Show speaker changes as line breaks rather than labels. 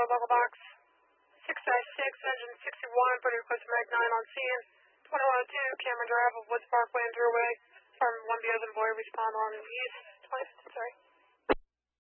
local box 6-6, engine 61, put a request to Mag 9 on scene. 2102, Cameron Drive of Woods Parkway and Drury Way. Farm 1B as in boy, respond on east. 20, sorry.